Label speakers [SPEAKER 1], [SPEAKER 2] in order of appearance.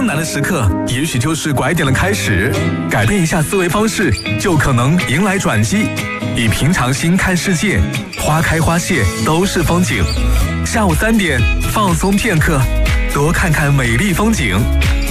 [SPEAKER 1] 更难的时刻，也许就是拐点的开始。改变一下思维方式，就可能迎来转机。以平常心看世界，花开花谢都是风景。下午3点，放松片刻，多看看美丽风景。